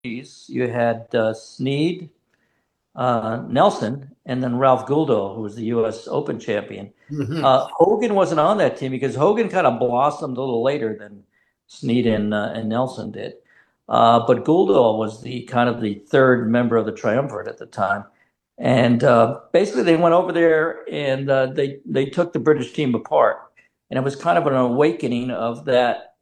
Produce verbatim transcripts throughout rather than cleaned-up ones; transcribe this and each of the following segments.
you had uh, Snead, uh, Nelson, and then Ralph Guldo, who was the U S Open champion. Hmm. Uh, Hogan wasn't on that team because Hogan kind of blossomed a little later than Snead and uh, and Nelson did. Uh, but Guldo was the kind of the third member of the triumvirate at the time, and uh, basically they went over there and uh, they they took the British team apart, and it was kind of an awakening of that.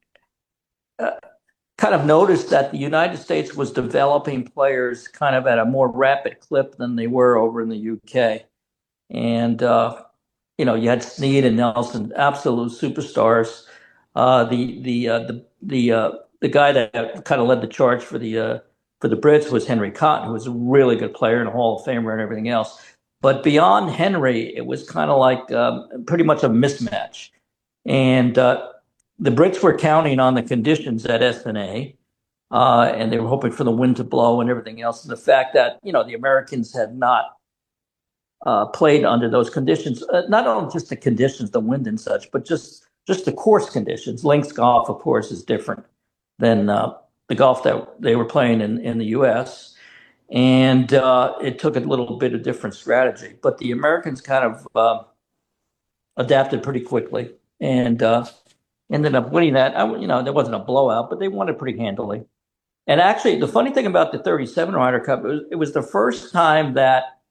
Uh, Kind of noticed that the United States was developing players kind of at a more rapid clip than they were over in the U K. And, uh, you know, you had Snead and Nelson, absolute superstars. Uh, the the uh, the the uh, the guy that kind of led the charge for the uh, for the Brits was Henry Cotton, who was a really good player and a Hall of Famer and everything else. But beyond Henry, it was kind of like um, pretty much a mismatch. And uh, the Brits were counting on the conditions at S N A, uh, and they were hoping for the wind to blow and everything else. And the fact that you know the Americans had not uh, played under those conditions, uh, not only just the conditions, the wind and such, but just just the course conditions. Links golf, of course, is different than uh, the golf that they were playing in in the U S. And uh, it took a little bit of different strategy, but the Americans kind of uh, adapted pretty quickly and uh, ended up winning that. I, you know, there wasn't a blowout, but they won it pretty handily. And actually, the funny thing about the thirty-seven Ryder Cup, it was, it was the first time that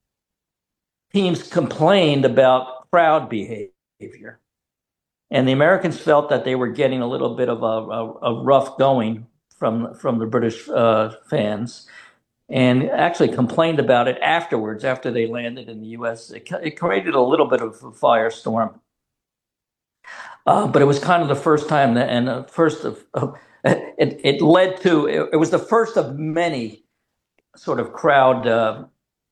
teams complained about crowd behavior. And the Americans felt that they were getting a little bit of a, a, a rough going from, from the British uh, fans and actually complained about it afterwards, after they landed in the U S. It, it created a little bit of a firestorm. Uh, but it was kind of the first time that, and the first of, of it, it led to, it, it was the first of many sort of crowd uh,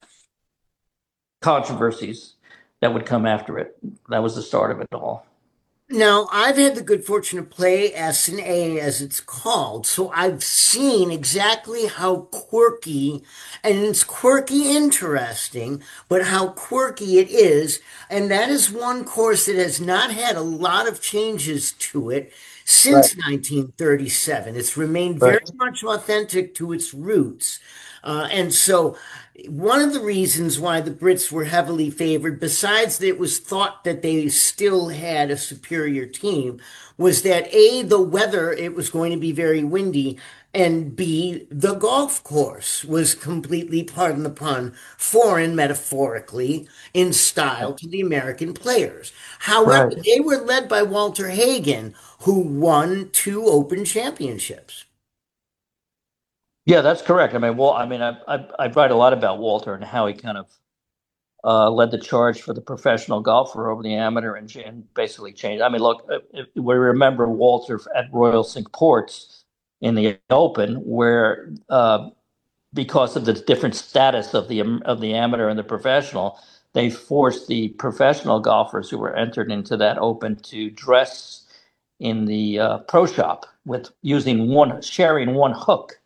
controversies that would come after it. That was the start of it all. Now, I've had the good fortune to play S and A as it's called, so I've seen exactly how quirky, and it's quirky interesting, but how quirky it is. And that is one course that has not had a lot of changes to it Right, since nineteen thirty-seven. It's remained very right. much authentic to its roots. Uh, and so one of the reasons why the Brits were heavily favored, besides that it was thought that they still had a superior team, was that A, the weather, it was going to be very windy, and B, the golf course was completely, pardon the pun, foreign metaphorically in style to the American players. However, Right. they were led by Walter Hagen, who won two Open championships. Yeah, that's correct. I mean, well, I mean, I, I I write a lot about Walter and how he kind of uh, led the charge for the professional golfer over the amateur and, and basically changed. I mean, look, uh, if we remember Walter at Royal Cinque Ports in the Open, where uh, because of the different status of the of the amateur and the professional, they forced the professional golfers who were entered into that Open to dress in the uh, pro shop with using one sharing one hook.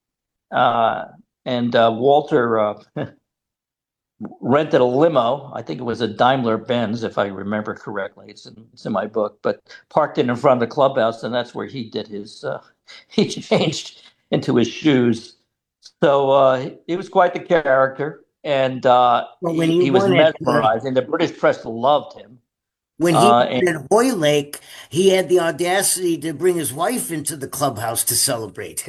Uh, and uh, Walter uh, rented a limo. I think it was a Daimler Benz, if I remember correctly. It's in, it's in my book, but parked it in front of the clubhouse, and that's where he did his. Uh, he changed into his shoes. So uh, he was quite the character, and uh, But when he, he he was won it, uh, mesmerizing. The British press loved him. when he Uh, and won at Hoylake, he had the audacity to bring his wife into the clubhouse to celebrate,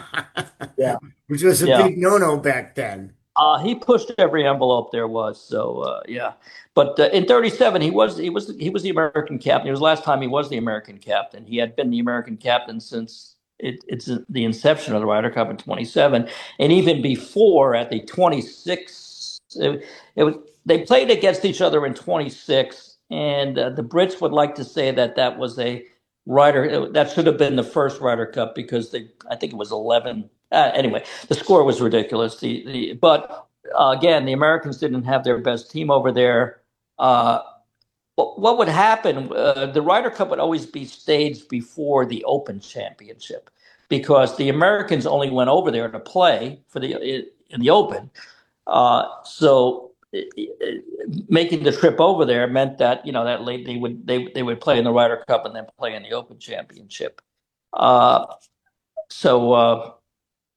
yeah, which was a yeah. big no-no back then. Uh, he pushed every envelope there was. So uh, yeah, but uh, in thirty-seven he was he was he was the American captain. It was the last time he was the American captain. He had been the American captain since it, it's the inception of the Ryder Cup in twenty-seven, and even before at the twenty-six, it, it was they played against each other in twenty-six, and uh, the Brits would like to say that that was a Ryder that should have been the first Ryder Cup because they I think it was eleven. Uh, anyway, the score was ridiculous. The, the but uh, again, the Americans didn't have their best team over there. Uh, what, what would happen? Uh, the Ryder Cup would always be staged before the Open Championship because the Americans only went over there to play for the in the Open. Uh, so it, it, making the trip over there meant that you know that late they would they they would play in the Ryder Cup and then play in the Open Championship. Uh, so. Uh,